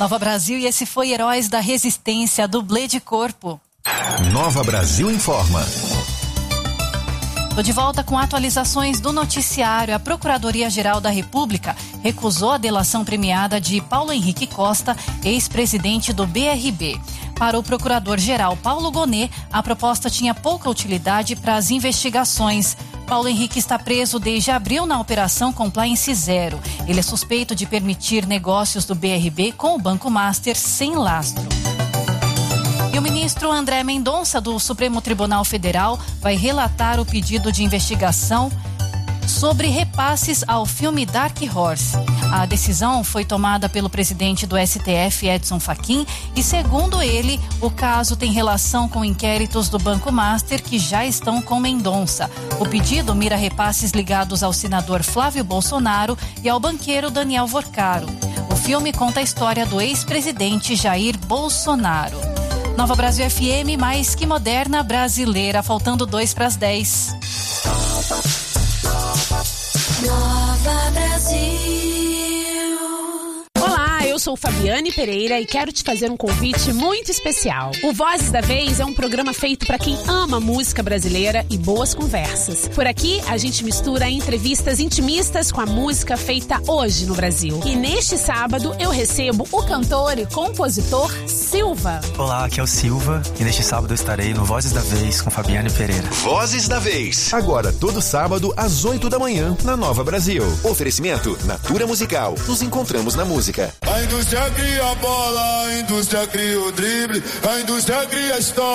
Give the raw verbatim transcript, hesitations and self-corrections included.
Nova Brasil, e esse foi Heróis da Resistência, dublê de corpo. Nova Brasil informa. Tô de volta com atualizações do noticiário. A Procuradoria-Geral da República recusou a delação premiada de Paulo Henrique Costa, ex-presidente do B R B. Para o procurador-geral Paulo Gonet, a proposta tinha pouca utilidade para as investigações. Paulo Henrique está preso desde abril na Operação Compliance Zero. Ele é suspeito de permitir negócios do B R B com o Banco Master sem lastro. E o ministro André Mendonça, do Supremo Tribunal Federal, vai relatar o pedido de investigação sobre repasses ao filme Dark Horse. A decisão foi tomada pelo presidente do S T F, Edson Fachin, e segundo ele, o caso tem relação com inquéritos do Banco Master que já estão com Mendonça. O pedido mira repasses ligados ao senador Flávio Bolsonaro e ao banqueiro Daniel Vorcaro. O filme conta a história do ex-presidente Jair Bolsonaro. Nova Brasil F M, mais que moderna, brasileira, faltando dois para as dez. Nova Brasil. Olá, eu sou Fabiane Pereira e quero te fazer um convite muito especial. O Vozes da Vez é um programa feito para quem ama música brasileira e boas conversas. Por aqui, a gente mistura entrevistas intimistas com a música feita hoje no Brasil. E neste sábado, eu recebo o cantor e compositor Silva. Olá, aqui é o Silva e neste sábado eu estarei no Vozes da Vez com Fabiane Pereira. Vozes da Vez. Agora, todo sábado, às oito da manhã, na Nova Brasil. Oferecimento Natura Musical. Nos encontramos na música. A indústria cria a bola, a indústria cria o drible, a indústria cria a história.